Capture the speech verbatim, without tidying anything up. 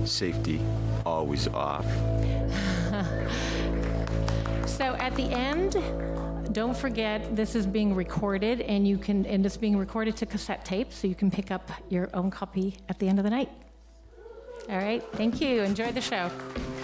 safety always off. So at the end, don't forget this is being recorded, and you can, and it's being recorded to cassette tape, so you can pick up your own copy at the end of the night. All right, thank you. Enjoy the show.